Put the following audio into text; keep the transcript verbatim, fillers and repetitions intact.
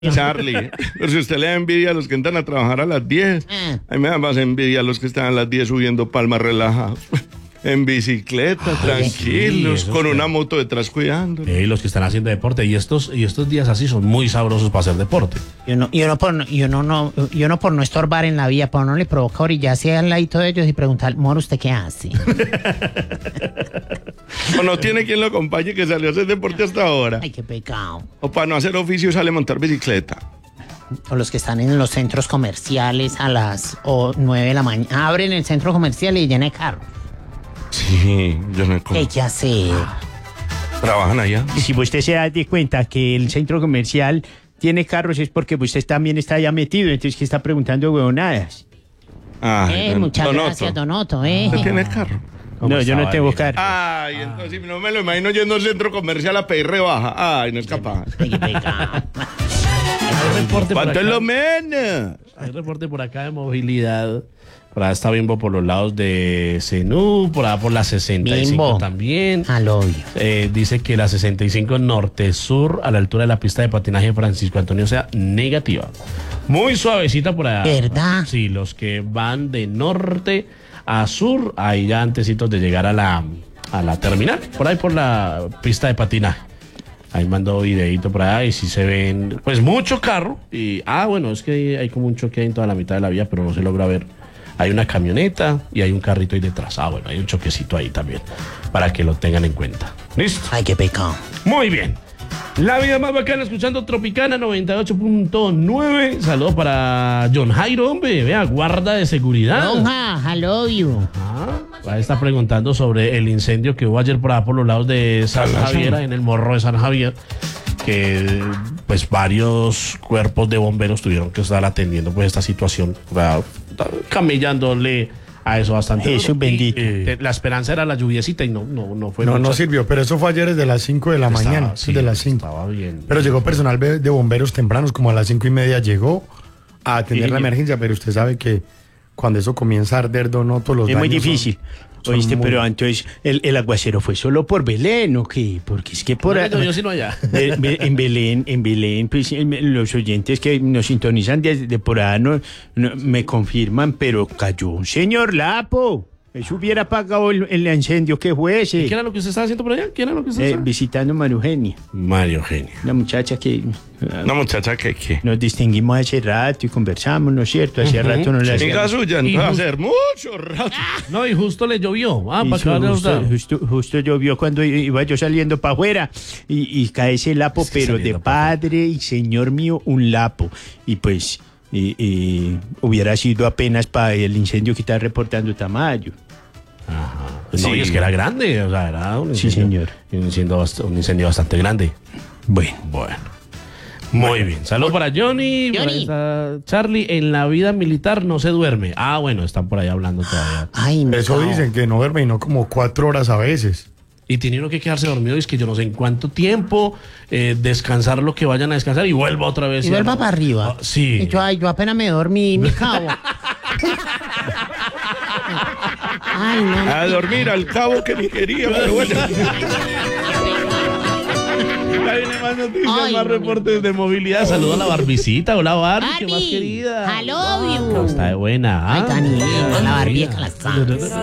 Charlie, pero si usted le da envidia a los que entran a trabajar a las diez, Ah. a mí me da más envidia a los que están a las diez subiendo palmas relajados, en bicicleta, tranquilos, sí, con esos una que- moto detrás cuidando. Eh, los que están haciendo deporte. Y estos, y estos días así son muy sabrosos para hacer deporte. Y uno, y uno por, no- y uno no, y uno por no estorbar en la vía, por no le provoca orillarse al ladito de ellos y preguntar, moro, ¿usted qué hace? O no tiene quien lo acompañe que salió a hacer deporte hasta ahora. Ay, qué pecado. O para no hacer oficio sale a montar bicicleta. O los que están en los centros comerciales a las o nueve de la mañana. Abren el centro comercial y llena de carros. Sí, yo no ¿Qué hay que hacer? trabajan allá. Y si usted se da de cuenta que el centro comercial tiene carros es porque usted también está allá metido, entonces que está preguntando huevonadas. Ay, Eh, don- muchas don gracias, Otto. Don Otto, eh. ¿Usted tiene carro? No, yo no estaba tengo bien? carro. Ay, entonces no me lo imagino yendo al centro comercial a pedir rebaja. Ay, no es capaz. Ay, qué pecado. Hay reporte por ¿Cuánto es acá. lo menos? Hay reporte por acá de movilidad. Por allá está Bimbo por los lados de Zenú, por allá por la sesenta y cinco Bimbo. también. Al obvio. Eh, dice que la sesenta y cinco norte-sur, a la altura de la pista de patinaje Francisco Antonio, sea negativa. Muy suavecita por allá. ¿Verdad? Sí, los que van de norte a sur, ahí ya antecitos de llegar a la, a la terminal, por ahí por la pista de patinaje. Ahí mandó videito por allá y si se ven, pues mucho carro. Y, ah, bueno, es que hay como un choque en toda la mitad de la vía, pero no se logra ver. Hay una camioneta y hay un carrito ahí detrás. Ah, bueno, hay un choquecito ahí también, para que lo tengan en cuenta. ¿Listo? Ay, qué pecado. Muy bien. La vida más bacana escuchando Tropicana noventa y ocho punto nueve. Saludos para John Jairo, hombre. Vea, guarda de seguridad. Lonja, al obvio. Ah, ahí está preguntando sobre el incendio que hubo ayer por allá por los lados de San Javier, en el morro de San Javier, que pues varios cuerpos de bomberos tuvieron que estar atendiendo pues esta situación, o sea, camellándole a eso bastante. Jesús Y, bendito. eh, la esperanza era la lluviecita y no, no, no fue No, no mucha. sirvió, pero eso fue ayer desde las cinco de la Estaba- mañana, sí, de las cinco. Estaba bien. Pero llegó personal de de bomberos tempranos, como a las cinco y media llegó a atender Y- la emergencia, pero usted sabe que cuando eso comienza a arder, Don Otto, los Es muy daños son- difícil. son Oíste, muy- pero entonces el, el aguacero fue solo por Belén, ¿o qué? Porque es que por No, ahí- no, yo sí no allá. de- de- en Belén, en Belén, pues en- los oyentes que nos sintonizan desde de por allá no, no- me confirman, pero cayó un señor Lapo. Eso hubiera apagado el, el incendio que fuese. ¿Qué era lo que usted estaba haciendo por allá? ¿Qué era lo que usted Eh, estaba? visitando a María Eugenia, Mario Eugenio. una muchacha que ah, Una muchacha que, que. nos distinguimos hace rato y conversamos, ¿no es cierto? Hace rato no le Amiga hacíamos. suya, Y no va a justo- ser mucho rato. No, y justo le llovió. Ah, Y para acabar de justo, notar. justo, justo llovió cuando iba yo saliendo para afuera y, y cae ese lapo, Es que pero de saliendo pa' padre y señor mío, un lapo. Y pues y- y hubiera sido apenas para el incendio que está reportando Tamayo. No, Sí. y es que era grande, o sea, era un Sí, incendio, señor. Un incendio, bast- un incendio bastante grande. Bueno, Bueno. Muy bien. Saludos para Johnny. Por ahí Johnny. está Charlie, en la vida militar no se duerme. Ah, bueno, están por ahí hablando todavía. Ay, me Eso cago. dicen, que no duerme y no como cuatro horas a veces. Y tiene uno que quedarse dormido, y es que yo no sé en cuánto tiempo, eh, descansar lo que vayan a descansar y vuelva otra vez. Y vuelva para arriba. Ah, sí. Y yo, ay, yo apenas me dormí, mi cabo. Ay, no. A dormir al cabo que ni quería, pero bueno. Ahí viene más noticias, Ay, más no, reportes de movilidad. Saludos a la Barbicita. Hola, Barbie, ¿qué más Barbie, querida? I love you. Está de buena. Ay, ¿ah? tan linda, la María. Barbie de Calazán.